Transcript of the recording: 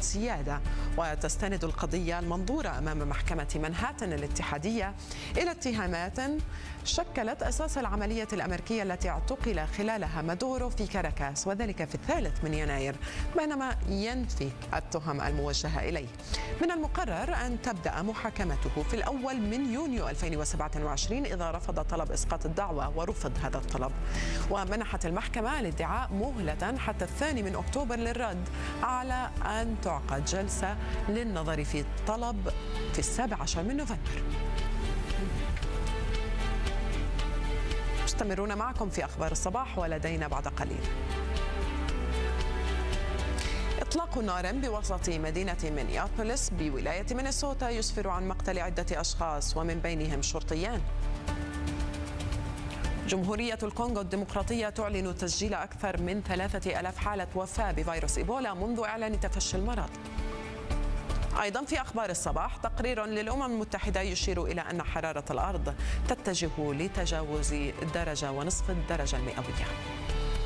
وزيادة. وتستند القضية المنظورة أمام محكمة منهاتن الاتحادية إلى اتهامات شكلت أساس العملية الأمريكية التي اعتقل خلالها مادورو في كاراكاس، وذلك في 3 يناير، بينما ينفي التهم الموجهة إليه. من المقرر أن تبدأ محاكمته في الأول من يونيو 2027 إذا رفض طلب إسقاط الدعوة، ورفض هذا الطلب. ومنحت المحكمة الادعاء مهلة حتى 2 أكتوبر للرد، على أن تعقد جلسة للنظر في الطلب في 17 نوفمبر. مستمرون معكم في أخبار الصباح، ولدينا بعد قليل إطلاق نار بوسط مدينة مينيابوليس بولاية مينيسوتا يسفر عن مقتل عدة أشخاص ومن بينهم شرطيان. جمهورية الكونغو الديمقراطية تعلن تسجيل أكثر من 3000 حالة وفاة بفيروس إيبولا منذ إعلان تفشي المرض. أيضا في أخبار الصباح تقرير للأمم المتحدة يشير إلى أن حرارة الأرض تتجه لتجاوز 1.5 درجة المئوية.